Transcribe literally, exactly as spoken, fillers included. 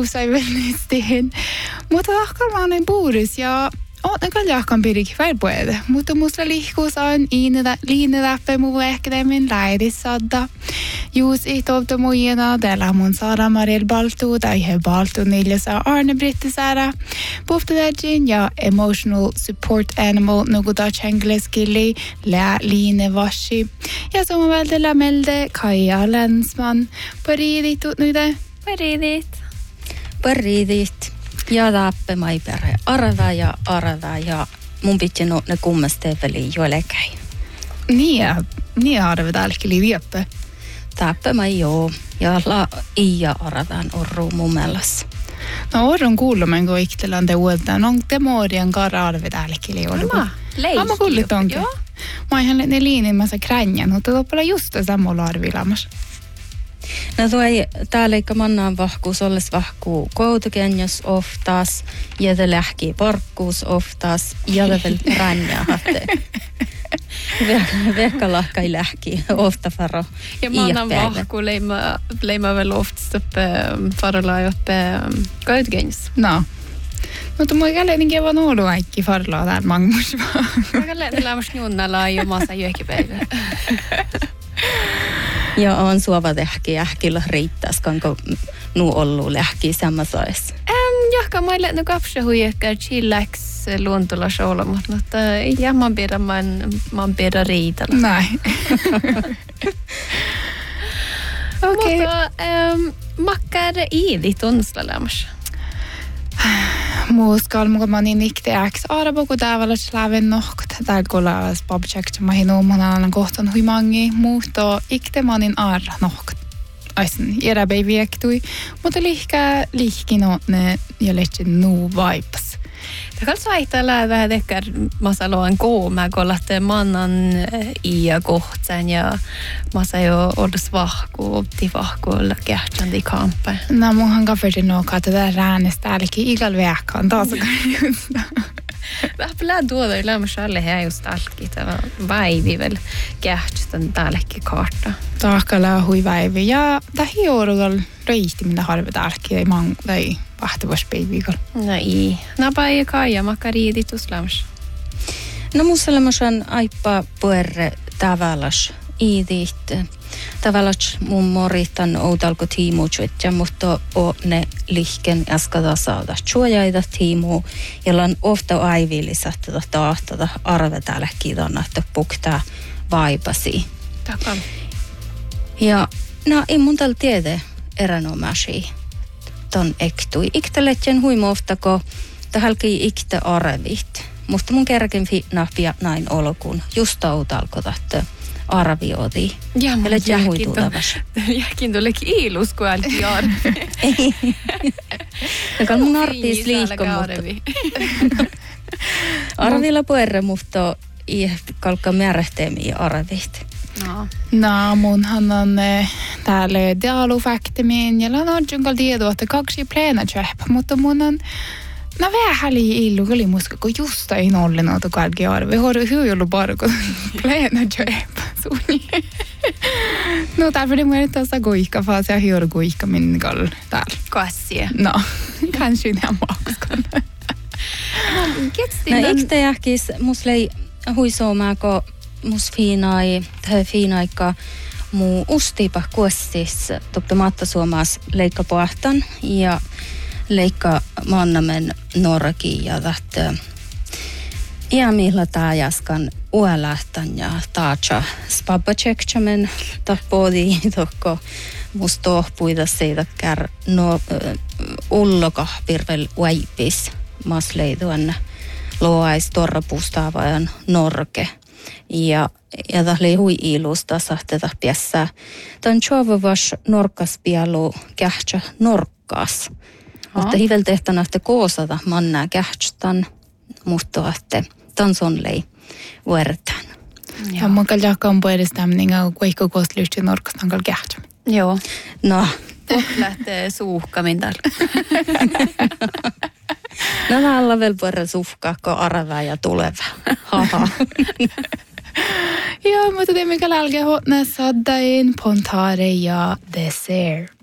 juusaivellistiin. Mutta lahkalmainen puuris ja oot ne kaljakan pirikin välpuede. Mutta musta lihkuus on liineläppä muu ehkädemmin läidissadda. Juus ihtolta muijana tällä mun saada Mariel Baltu tai he Baltu neljässä Arne Brittisäärä. Puhtadäjin ja emotional support animal nukuta tjängleskilli lää liine vashi. Ja somavältellä melde Kaija Länsman. Paridit tutnuide? Paridit. Paridit. Ja läppä mai perhe arva ja arva ja mun pitää no ne kummastee väliin joillekäin. Niin ja, niin arva täälläkin viippä. Täppä mai joo. Ja la iya arvaan orru mun mielestä. No orrun kuulumen kun iktelän te uudestaan. On te muodien kara arva täälläkin oli. Ama, leikki. Ama kuulit onkin. Joo. Mä ihan ne liinimässä kränjän, mutta tuolla just samalla arvilamassa. No tuo ei täällä eikä mannaan vahkuus olles vahkuu koutakenjos oftas ja te lähkii parkkuus oftas ja te vielä ränjää hatte. Vekka lahkai lähkii ofta faro. Ja mannan vahkuu leima, leima väl oftast uppe farla uppe koutakenjos. No. Mutta mä kälen ikinä vaan ollut kaikki farlaa täällä mangmus vaan. Mä kälen lämmäs junnalla ja maassa jökipäivä. Ja on suova tehki ähkillä riittäis, kanko nu ollu lähki sammasais. Ähm, jahka mä olen kapsa huijekka chillax luontola showlamat, mutta ja mä pidä man man pidä riitalla. Näin. Okei. Mutta ähm makkar iidit onsdalämmas. Muuskal mukaan niin ikteäks arvo kun täällä släven nohkt täällä kolla spabcheck mä hinu manan kohtan hui mangi muuto iktemanin ar nohkt. Aisen era bei viektui mutta lihkä lihkino ne ja lehti nu vibes. Det kan säga vähän tekkär masaloan kooma kollatte mannan ia kohtsen ja masa jo odus vahku opti vahku kähtän di kampe. No munhan kafferti no kata där räänest älki igal veckan taas just. Vähpälä tuoda ei lämmös alle här just alki tämä vaivi väl kähtän tälläkin kartta. Taakala hui vaivi ja tähi orugal riitti minä harvet älki ei mang tai vahtavaspäivikal. No ei. Napa ei Kaija makariidit uslämmäs. No musta lämmösen aippa puerre tavallas iidit. Tavallas mun moritan outalko tiimuutsuetja, mutta o ne lihken äskata saada suojaita tiimuu, jolla on ofta aivillisat tahtada arvetäällä kiitona, että puktaa vaipasi. Takam. Ja no ei mun tällä tiede eräänomasi ton ektui. Ikteletjen huimo oftako tähälki ikte arvit. Musta mun kerken nappia näin olkuun just outalko tahto arvioiti. Ja mun jäkin tullekin iilus, kun älki arvi. Ei. Joka mun arviis liikko, mutta arvilla puerre, mutta ei kalkka määrähteemiä arvit. No. No, munhan on täällä dialogfaktimin ja on junkal tiedo, että kaksi plena tjäppä, mutta mun on no vähän illu oli muska, kun just ei nolle noita kaikki arvi. Har hur ollut bara kun plena tjäppä suni. No därför det måste ta så goika fast jag hör goika min gal där. Kassia. No, kanske inte jag makskon. No ikte jähkis muslei huisoomaako mus fiinai, tähän fiinaikka muu ustipa kuessis toppe matta suomas leikka pohtan ja leikka mannamen norki ja tähtö ja millä tää jaskan uelähtän ja taatsa spabbacheckchamen tappodi tokko mus tohpuita siitä kär no ullokahpirvel uaipis mas leiduan loais torrapuustavajan norke. Ja, ja tämä oli hui ilusta sahteta piässä. Tämän tjovavas norkkaspialu kähtsä norkkaas. Mutta hivel tehtänä, että koosata mannaa kähtsän, mutta että tämän sonlei vuoretaan. Ja mun kalli jakkaan puolestamninga, kun eikö kooslyhti norkkastan kalli kähtsä. Joo. No. Lähtee suuhkamin täällä. No täällä vielä puolella suhkaa, kun arvaa ja tuleva. Haha. Joo, mutta teemme kalli alkaa hotna saddain, pontare ja dessert.